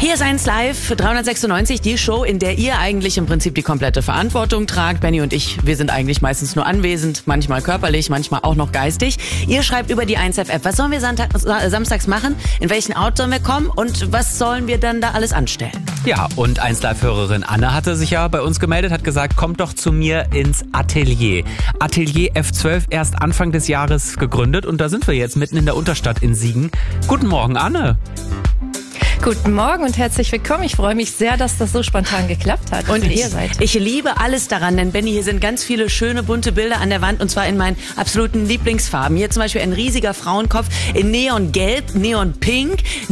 Hier ist 1 Live 396, die Show, in der ihr eigentlich im Prinzip die komplette Verantwortung tragt. Benny und ich, wir sind eigentlich meistens nur anwesend, manchmal körperlich, manchmal auch noch geistig. Ihr schreibt über die 1FF, was sollen wir samstags machen, in welchen Ort sollen wir kommen und was sollen wir dann da alles anstellen? Ja, und 1 Live-Hörerin Anne hatte sich ja bei uns gemeldet, hat gesagt, kommt doch zu mir ins Atelier. Atelier F12, erst Anfang des Jahres gegründet und da sind wir jetzt mitten in der Unterstadt in Siegen. Guten Morgen, Anne. Guten Morgen und herzlich willkommen. Ich freue mich sehr, dass das so spontan geklappt hat. Und ihr seid. Ich liebe alles daran, denn Benny, hier sind ganz viele schöne bunte Bilder an der Wand und zwar in meinen absoluten Lieblingsfarben. Hier zum Beispiel ein riesiger Frauenkopf in Neongelb, Neonpink,